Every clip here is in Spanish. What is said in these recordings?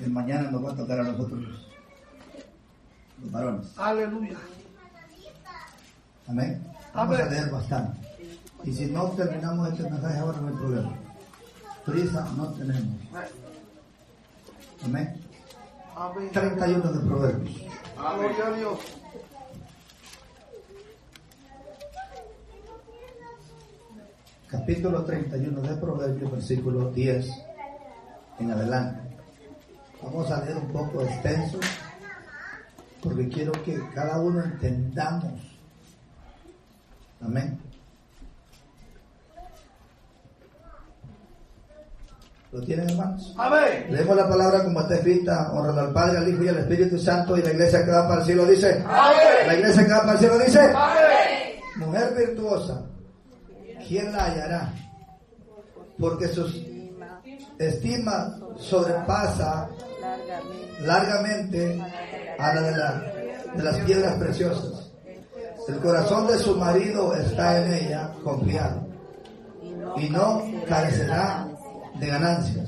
que mañana nos va a tocar a nosotros los varones. Aleluya. Amén. Vamos a leer bastante. Y si no terminamos este mensaje ahora, no hay problema. Prisa no tenemos. Amén. 31 de Proverbios. Gloria a Dios. Capítulo 31 de Proverbios, versículo 10 en adelante. Vamos a leer un poco extenso, porque quiero que cada uno entendamos. Amén. ¿Lo tienen, hermanos? Amén. Leemos la palabra como está escrita: honrando al Padre, al Hijo y al Espíritu Santo. Y la iglesia que va para el cielo dice: Amén. La iglesia que va para el cielo dice: Amén. Mujer virtuosa, ¿quién la hallará? Porque su estima sobrepasa largamente a la de las piedras preciosas. El corazón de su marido está en ella confiado, y no carecerá de ganancias.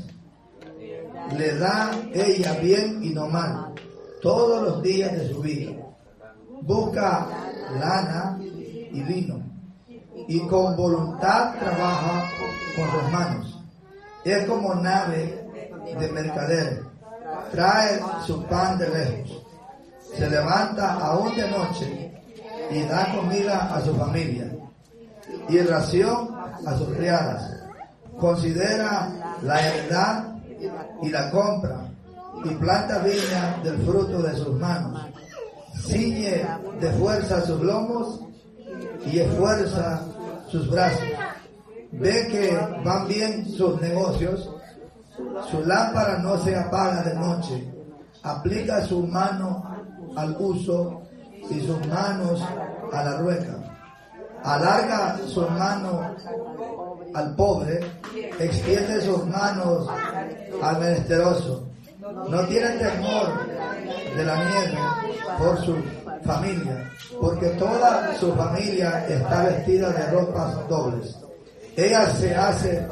Le da ella bien y no mal todos los días de su vida. Busca lana y lino, y con voluntad trabaja con sus manos. Es como nave de mercader, trae su pan de lejos. Se levanta aún de noche y da comida a su familia y ración a sus criadas. Considera la heredad y la compra, y planta viña del fruto de sus manos. Ciñe de fuerza sus lomos y esfuerza sus brazos. Ve que van bien sus negocios, su lámpara no se apaga de noche. Aplica su mano al uso y sus manos a la rueca. Alarga su mano al pobre, extiende sus manos al menesteroso. No tiene temor de la nieve por su familia, porque toda su familia está vestida de ropas dobles. Ella se hace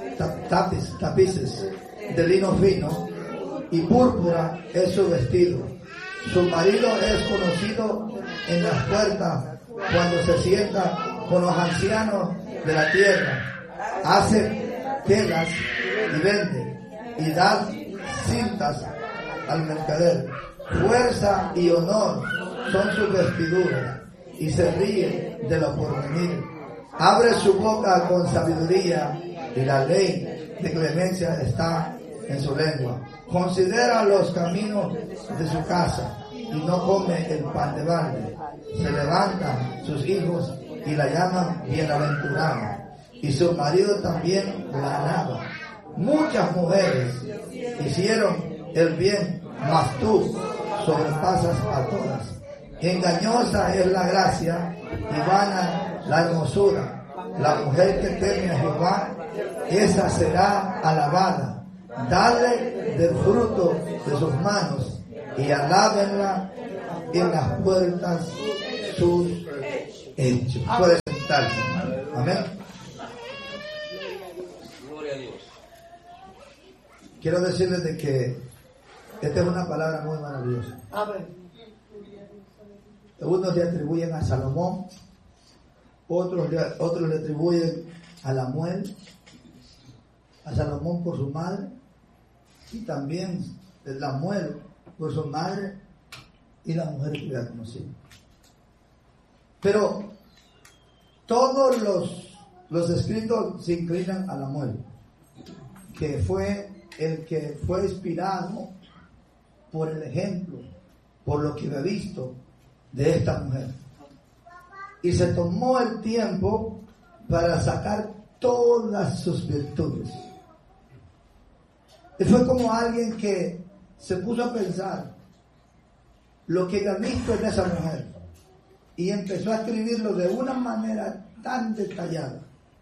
tapices de lino fino, y púrpura es su vestido. Su marido es conocido en las puertas cuando se sienta con los ancianos de la tierra. Hace telas y vende, y da cintas al mercader. Fuerza y honor son sus vestiduras, y se ríe de lo porvenir. Abre su boca con sabiduría, y la ley de clemencia está en su lengua. Considera los caminos de su casa, y no come el pan de balde. Se levantan sus hijos y la llaman bienaventurada, y su marido también la alaba. Muchas mujeres hicieron el bien, mas tú sobrepasas a todas. Engañosa es la gracia y vana la hermosura. La mujer que teme a Jehová, esa será alabada. Dale del fruto de sus manos, y alábenla en las puertas sus hechos. Puede sentarse. Amén. Gloria a Dios. Quiero decirles de que esta es una palabra muy maravillosa. Amén. Unos le atribuyen a Salomón, otros le atribuyen a Lamuel, a Salomón por su madre, y también Lamuel por su madre y la mujer que la conocido. Pero todos los escritos se inclinan a Lamuel, que fue el que fue inspirado por el ejemplo, por lo que he visto de esta mujer. Y se tomó el tiempo para sacar todas sus virtudes. Y fue como alguien que se puso a pensar lo que había visto en esa mujer, y empezó a escribirlo de una manera tan detallada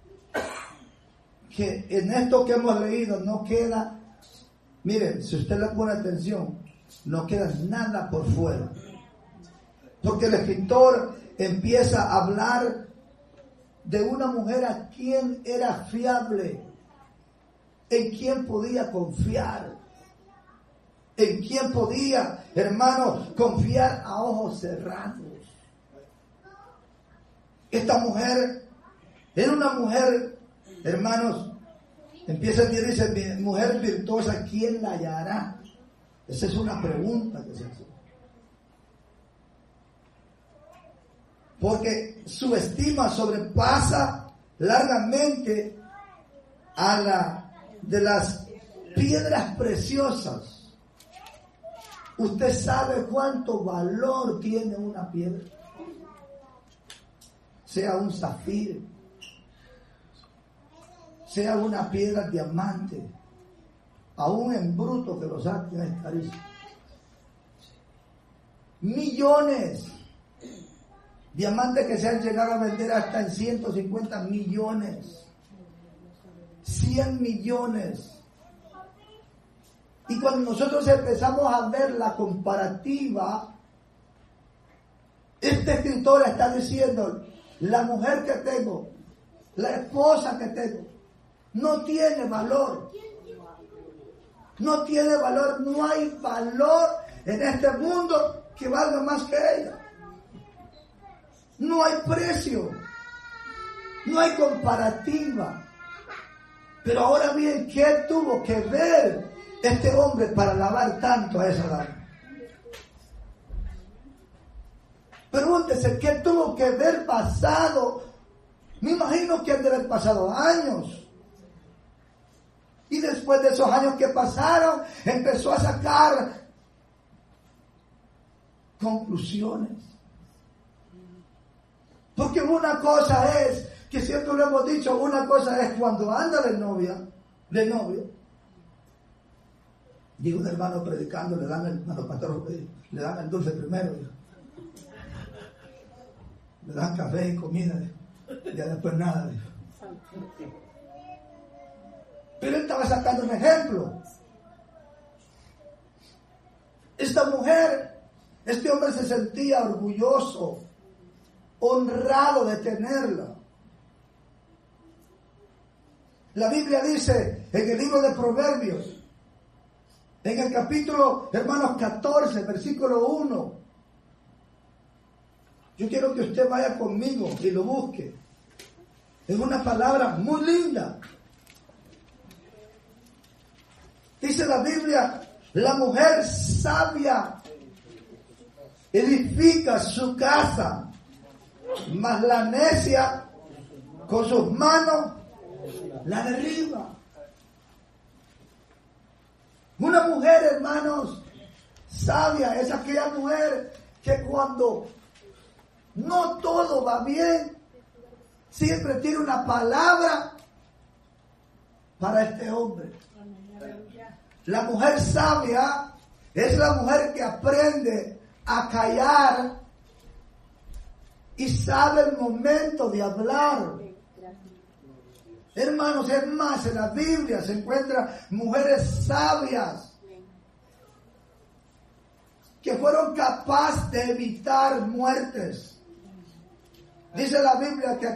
que en esto que hemos leído no queda, miren, si usted le pone atención, no queda nada por fuera, porque el escritor empieza a hablar de una mujer a quien era fiable, en quien podía confiar. en quien podía, hermano, confiar a ojos cerrados. Esta mujer era una mujer, hermanos, empieza a decir, dice, mujer virtuosa, ¿quién la hallará? Esa es una pregunta que se hace. Porque su estima sobrepasa largamente a la de las piedras preciosas. ¿Usted sabe cuánto valor tiene una piedra? Sea un zafiro, sea una piedra diamante, aún en bruto que lo saquen es carísimo. Millones. Diamantes que se han llegado a vender hasta en 150 millones. 100 millones. Y cuando nosotros empezamos a ver la comparativa, este escritor está diciendo, la mujer que tengo, la esposa que tengo, no tiene valor. No tiene valor, no hay valor en este mundo que valga más que ella. No hay precio, no hay comparativa. Pero ahora bien, ¿qué tuvo que ver este hombre para alabar tanto a esa dama? Pregúntese, ¿qué tuvo que ver pasado? Me imagino que han de haber pasado años. Y después de esos años que pasaron, empezó a sacar conclusiones. Porque una cosa es, que siempre lo hemos dicho, una cosa es cuando anda de novio, llega un hermano predicando, le dan el hermano pastor, le dan el dulce primero, le dan café y comida, ya después nada. Pero él estaba sacando un ejemplo. Esta mujer, este hombre se sentía orgulloso, honrado de tenerla. La Biblia dice en el libro de Proverbios, en el capítulo, hermanos, 14, versículo 1. Yo quiero que usted vaya conmigo y lo busque. Es una palabra muy linda. Dice la Biblia, la mujer sabia edifica su casa, mas la necia con sus manos la derriba. Una mujer, hermanos, sabia es aquella mujer que cuando no todo va bien, siempre tiene una palabra para este hombre. La mujer sabia es la mujer que aprende a callar y sabe el momento de hablar. Hermanos, es más, en la Biblia se encuentran mujeres sabias que fueron capaces de evitar muertes. Dice la Biblia que